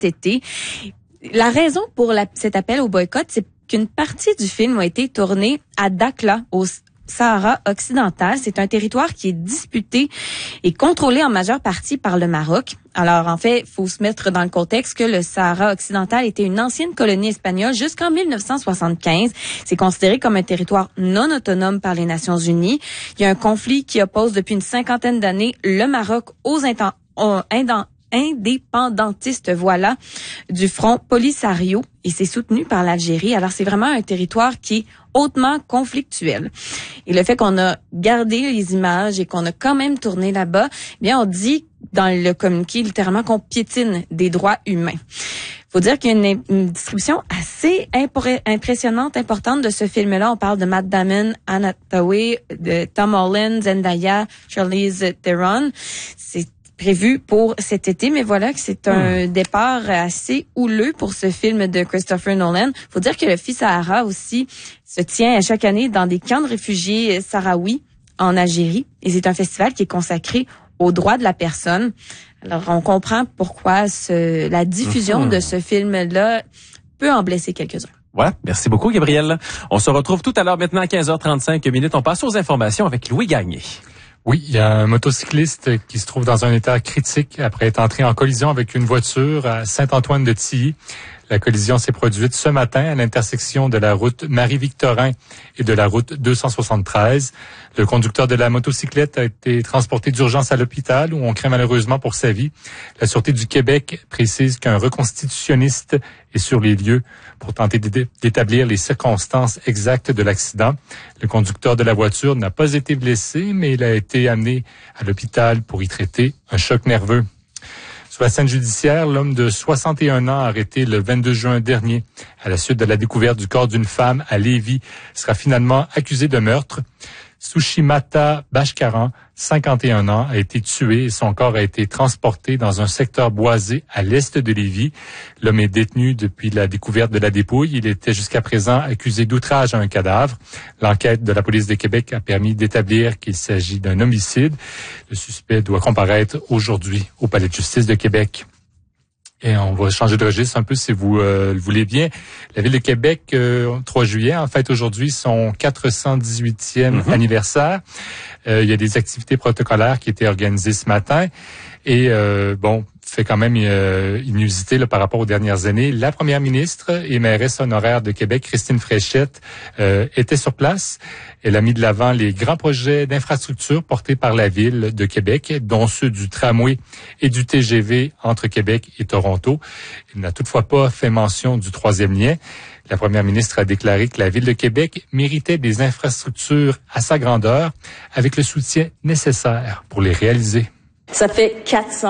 été. La raison pour cet appel au boycott, c'est qu'une partie du film a été tournée à Dakhla, au Sahara occidental. C'est un territoire qui est disputé et contrôlé en majeure partie par le Maroc. Alors, en fait, il faut se mettre dans le contexte que le Sahara occidental était une ancienne colonie espagnole jusqu'en 1975. C'est considéré comme un territoire non autonome par les Nations Unies. Il y a un conflit qui oppose depuis une cinquantaine d'années le Maroc aux indépendantistes, voilà, du Front Polisario, et c'est soutenu par l'Algérie. Alors, c'est vraiment un territoire qui est hautement conflictuel. Et le fait qu'on a gardé les images et qu'on a quand même tourné là-bas, eh bien, on dit dans le communiqué littéralement qu'on piétine des droits humains. Faut dire qu'il y a une distribution assez impressionnante, importante de ce film-là. On parle de Matt Damon, Anne Hathaway, de Tom Holland, Zendaya, Charlize Theron. C'est prévu pour cet été, mais voilà que c'est un départ assez houleux pour ce film de Christopher Nolan. Faut dire que le Fi Sahara aussi se tient à chaque année dans des camps de réfugiés sahraouis en Algérie, et c'est un festival qui est consacré aux droits de la personne. Alors, on comprend pourquoi la diffusion de ce film-là peut en blesser quelques-uns. Voilà. Merci beaucoup, Gabriel. On se retrouve tout à l'heure maintenant à 15h35. On passe aux informations avec Louis Gagné. Oui, il y a un motocycliste qui se trouve dans un état critique après être entré en collision avec une voiture à Saint-Antoine-de-Tilly. La collision s'est produite ce matin à l'intersection de la route Marie-Victorin et de la route 273. Le conducteur de la motocyclette a été transporté d'urgence à l'hôpital où on craint malheureusement pour sa vie. La Sûreté du Québec précise qu'un reconstitutionniste est sur les lieux pour tenter d'établir les circonstances exactes de l'accident. Le conducteur de la voiture n'a pas été blessé, mais il a été amené à l'hôpital pour y traiter un choc nerveux. Sur la scène judiciaire, l'homme de 61 ans arrêté le 22 juin dernier à la suite de la découverte du corps d'une femme à Lévis sera finalement accusé de meurtre. Sushimata Bashkaran, 51 ans, a été tué et son corps a été transporté dans un secteur boisé à l'est de Lévis. L'homme est détenu depuis la découverte de la dépouille. Il était jusqu'à présent accusé d'outrage à un cadavre. L'enquête de la police de Québec a permis d'établir qu'il s'agit d'un homicide. Le suspect doit comparaître aujourd'hui au palais de justice de Québec. Et on va changer de registre un peu si vous le voulez bien. La Ville de Québec, 3 juillet, en fait aujourd'hui son 418e anniversaire. Il y a des activités protocolaires qui étaient organisées ce matin. Et fait quand même inusité là, par rapport aux dernières années. La première ministre et mairesse honoraire de Québec, Christine Fréchette, était sur place. Elle a mis de l'avant les grands projets d'infrastructure portés par la Ville de Québec, dont ceux du tramway et du TGV entre Québec et Toronto. Elle n'a toutefois pas fait mention du 3e lien. La première ministre a déclaré que la Ville de Québec méritait des infrastructures à sa grandeur, avec le soutien nécessaire pour les réaliser. Ça fait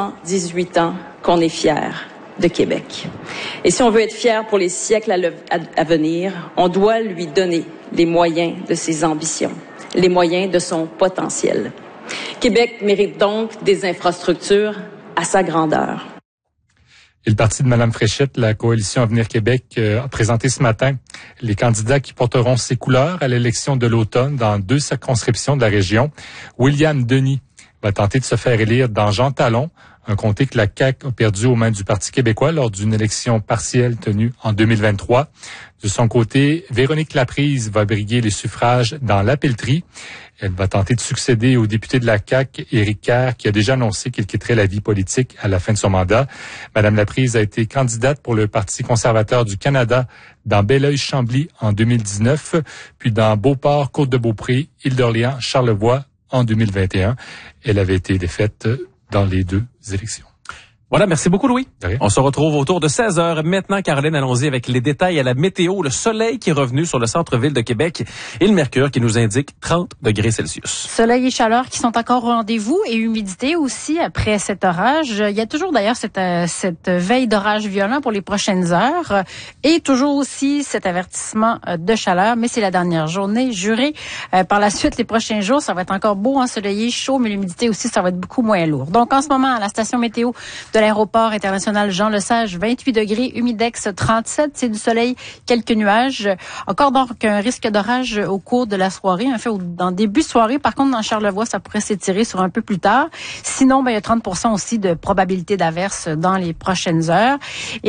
418 ans qu'on est fiers de Québec. Et si on veut être fiers pour les siècles à venir, on doit lui donner les moyens de ses ambitions, les moyens de son potentiel. Québec mérite donc des infrastructures à sa grandeur. Et le parti de Mme Fréchette, la coalition Avenir Québec, a présenté ce matin les candidats qui porteront ses couleurs à l'élection de l'automne dans 2 circonscriptions de la région. William Denis va tenter de se faire élire dans Jean Talon, un comté que la CAQ a perdu aux mains du Parti québécois lors d'une élection partielle tenue en 2023. De son côté, Véronique Laprise va briguer les suffrages dans La Pelletrie. Elle va tenter de succéder au député de la CAQ, Éric Kerr, qui a déjà annoncé qu'il quitterait la vie politique à la fin de son mandat. Madame Laprise a été candidate pour le Parti conservateur du Canada dans Belleuil-Chambly en 2019, puis dans Beauport, Côte-de-Beaupré, Île-d'Orléans, Charlevoix en 2021. Elle avait été défaite dans les 2 élections. Voilà, merci beaucoup Louis. On se retrouve autour de 16h. Maintenant, Caroline, allons-y avec les détails à la météo. Le soleil qui est revenu sur le centre-ville de Québec et le mercure qui nous indique 30 degrés Celsius. Soleil et chaleur qui sont encore au rendez-vous et humidité aussi après cet orage. Il y a toujours d'ailleurs cette veille d'orage violent pour les prochaines heures et toujours aussi cet avertissement de chaleur. Mais c'est la dernière journée jurée. Par la suite, les prochains jours, ça va être encore beau, ensoleillé, chaud, mais l'humidité aussi, ça va être beaucoup moins lourd. Donc en ce moment, à la station météo de l'aéroport international Jean-Lesage, 28 degrés, humidex 37, c'est du soleil, quelques nuages. Encore donc un risque d'orage au cours de la soirée, en fait, dans début de soirée. Par contre, dans Charlevoix, ça pourrait s'étirer sur un peu plus tard. Sinon, il y a 30% aussi de probabilité d'averse dans les prochaines heures.